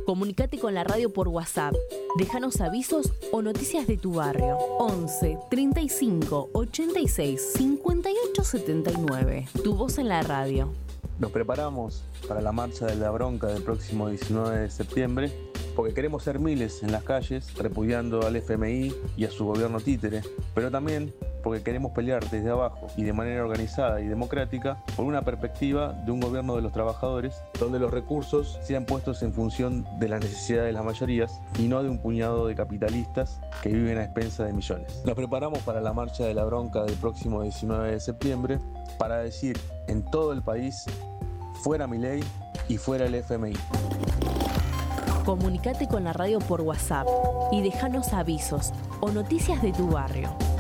Comunicate con la radio por WhatsApp. Déjanos avisos o noticias de tu barrio. 11 35 86 58 79. Tu voz en la radio. Nos preparamos para la marcha de la bronca del próximo 19 de septiembre porque queremos ser miles en las calles repudiando al FMI y a su gobierno títere, pero también porque queremos pelear desde abajo y de manera organizada y democrática por una perspectiva de un gobierno de los trabajadores donde los recursos sean puestos en función de las necesidades de las mayorías y no de un puñado de capitalistas que viven a expensas de millones. Nos preparamos para la marcha de la bronca del próximo 19 de septiembre para decir en todo el país: fuera Milei y fuera el FMI. Comunicate con la radio por WhatsApp y déjanos avisos o noticias de tu barrio.